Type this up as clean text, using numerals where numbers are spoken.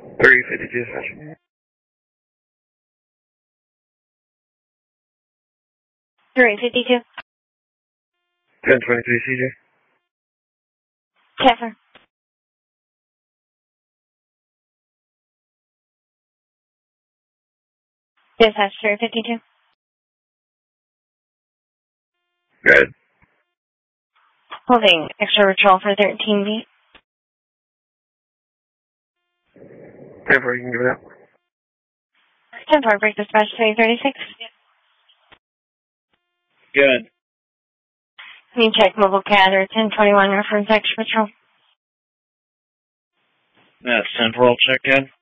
352 dispatch. 352. 1023 CJ. Keffer. Dispatch 352. Good. Holding extra patrol for 13B. 10-4, you can give it out. 10-4, break dispatch 336. Good. Need check mobile CAD or 1021 reference extra patrol. That's temporal check, Ed.